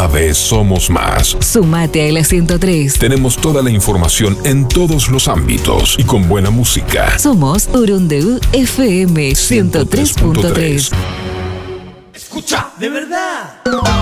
vez somos más. Sumate a la 103. Tenemos toda la información en todos los ámbitos y con buena música. Somos Urundeu FM 103.3. Escucha, de verdad.